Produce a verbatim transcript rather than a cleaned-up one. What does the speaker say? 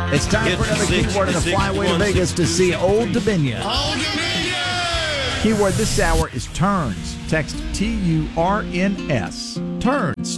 It's time for another keyword in the Flyway to Vegas to see Old Dominion. Old Dominion! Keyword this hour is turns. Text T U R N S. Turns.